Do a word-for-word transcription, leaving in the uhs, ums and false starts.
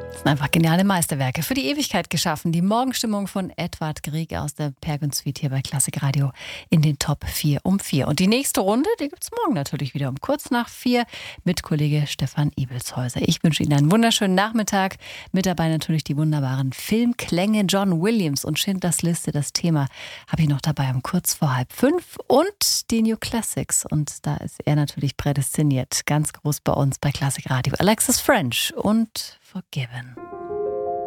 Das sind einfach geniale Meisterwerke für die Ewigkeit geschaffen. Die Morgenstimmung von Edvard Grieg aus der Pergun Suite hier bei Klassik Radio in den Top vier um vier. Und die nächste Runde, die gibt es morgen natürlich wieder um kurz nach vier mit Kollege Stefan Ibelshäuser. Ich wünsche Ihnen einen wunderschönen Nachmittag. Mit dabei natürlich die wunderbaren Filmklänge John Williams und Schindlers Liste. Das Thema habe ich noch dabei um kurz vor halb fünf und die New Classics. Und da ist er natürlich prädestiniert. Ganz groß bei uns bei Klassik Radio. Alexis French und Forgiven.